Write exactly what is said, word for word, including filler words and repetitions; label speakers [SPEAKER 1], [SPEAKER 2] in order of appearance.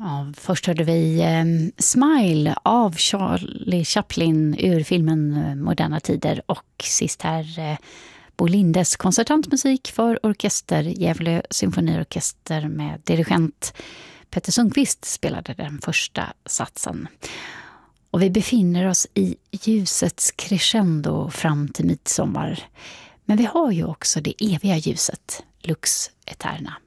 [SPEAKER 1] Ja, först hörde vi eh, Smile av Charlie Chaplin ur filmen Moderna tider, och sist här eh, Bo Lindes konsertantmusik för orkester, Gävle symfoniorkester med dirigent Petter Sundqvist spelade den första satsen. Och vi befinner oss i ljusets crescendo fram till midsommar. Men vi har ju också det eviga ljuset, Lux Eterna.